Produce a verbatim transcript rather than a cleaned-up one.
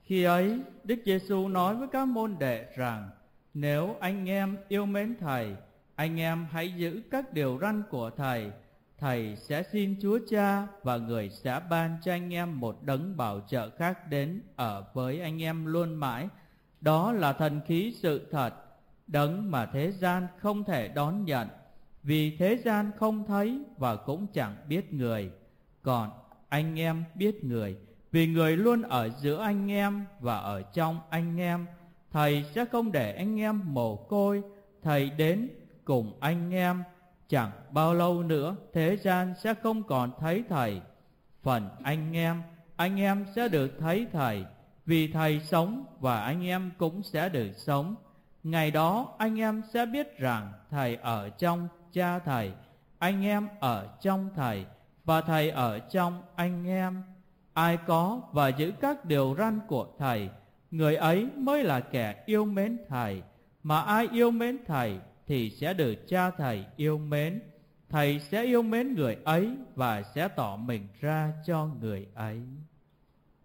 Khi ấy, Đức Giêsu nói với các môn đệ rằng: nếu anh em yêu mến Thầy, anh em hãy giữ các điều răn của Thầy. Thầy sẽ xin Chúa Cha và Người sẽ ban cho anh em một đấng bảo trợ khác đến ở với anh em luôn mãi. Đó là thần khí sự thật, đấng mà thế gian không thể đón nhận, vì thế gian không thấy và cũng chẳng biết Người. Còn anh em biết Người, vì Người luôn ở giữa anh em và ở trong anh em. Thầy sẽ không để anh em mồ côi. Thầy đến cùng anh em. Chẳng bao lâu nữa thế gian sẽ không còn thấy Thầy. Phần anh em, anh em sẽ được thấy Thầy, vì Thầy sống và anh em cũng sẽ được sống. Ngày đó anh em sẽ biết rằng Thầy ở trong Cha Thầy, anh em ở trong Thầy và Thầy ở trong anh em. Ai có và giữ các điều răn của Thầy, người ấy mới là kẻ yêu mến Thầy. Mà ai yêu mến Thầy thì sẽ được Cha Thầy yêu mến. Thầy sẽ yêu mến người ấy và sẽ tỏ mình ra cho người ấy.